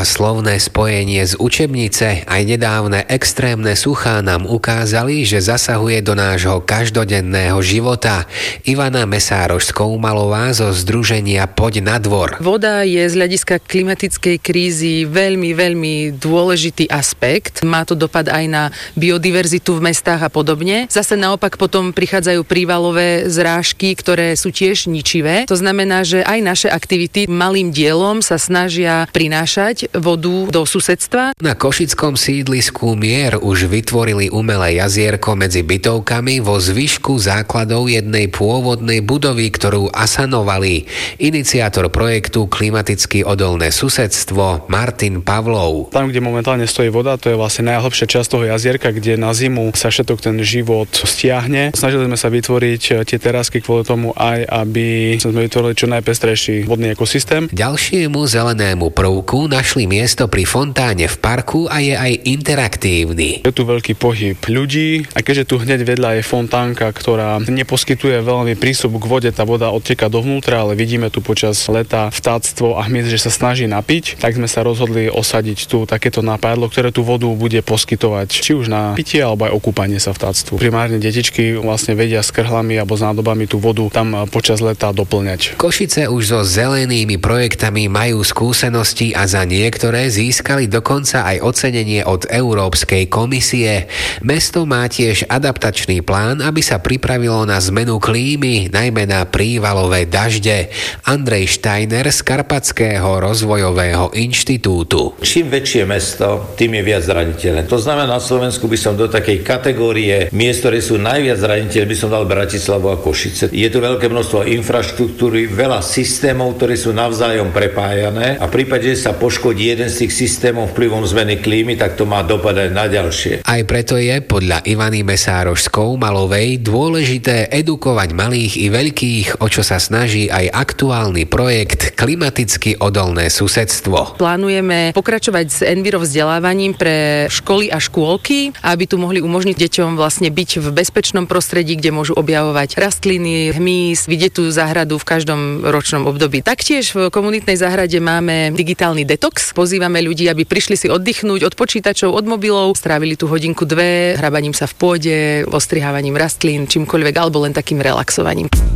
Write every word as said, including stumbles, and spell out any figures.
a slovné spojenie z učebnice aj nedávne extrémne suchá nám ukázali, že zasahuje do nášho každodenného života. Ivana Mesároš-Skoumalová zo združenia Poď na dvor. Voda je z hľadiska klimatickej krízy veľmi, veľmi dôležitý aspekt. Má to dopad aj na biodiverzitu v mestách a podobne. Zase naopak potom prichádzajú prívalové zrážky, ktoré sú tiež ničivé. To znamená, že aj naše aktivity malým dielom sa snažia prinášať vodu do susedstva. Na košickom sídlisku Mier už vytvorili umelé jazierko medzi bytovkami vo zvyšku základov jednej pôvodnej budovy, ktorú asanovali. Iniciátor projektu Klimaticky odolné susedstvo Martin Pavlov. Tam, kde momentálne stojí voda, to je vlastne najhlbšia časť toho jazierka, kde na zimu sa všetok ten život stiahne. Snažili sme sa vytvoriť tie terasky kvôli tomu aj, aby sme vytvorili čo najpestrejší vodný ekosystém. Ďalšiemu zelenému prvku našli miesto pri fontáne v parku a je aj interaktívny. Je tu veľký pohyb ľudí a keďže tu hneď vedľa je fontánka, ktorá neposkytuje veľmi prístup k vode, tá voda odteká dovnútra, ale vidíme tu počas leta vtáctvo a hmyz, že sa snaží napiť, tak sme sa rozhodli osadiť tu takéto napádlo, ktoré tú vodu bude poskytovať či už na pitie alebo aj okúpanie sa vtáctvu. Primárne detičky vlastne vedia s krhlami alebo s nádobami tú vodu tam počas leta doplňať. Košice už so zelenými projektami majú skúsenosti a za niektoré získali dokonca aj ocenenie od Európskej komisie. Mesto má tiež adaptačný plán, aby sa pripravilo na zmenu klímy, najmä na prívalové dažde. Andrej Steiner z Karpatského rozvojového inštitútu. Čím väčšie mesto, tým je viac zraniteľné. To znamená, na Slovensku by som do takej kategórie miest, ktoré sú najviac zraniteľné, by som dal Bratislavu a Košice. Je tu veľké množstvo infraštruktúry, veľa systémov, ktoré sú navzájom prepájané a v prípade, že sa poškodí jeden z tých systémov vplyvom zmeny klímy, tak to má dopad aj na ďalšie. Aj preto je podľa Ivany Mesároš-Skoumalovej dôležité edukovať malých i veľkých, o čo sa snaží aj aktuálny projekt Klimaticky odolné susedstvo. Plánujeme pokračovať s enviro vzdelávaním pre školy a škôlky, aby tu mohli umožniť deťom vlastne byť v bezpečnom prostredí, kde môžu objavovať rastliny, hmyz, vidieť tú záhradu v každom ročnom období. Taktiež v komunitnej záhrade máme digitálny detox. Pozývame ľudí, aby prišli si oddychnúť od počítačov, od mobilov, strávili tú hodinku dve hrabaním sa v pôde, ostrihávaním rastlín, čímkoľvek alebo len takým relaxovaním.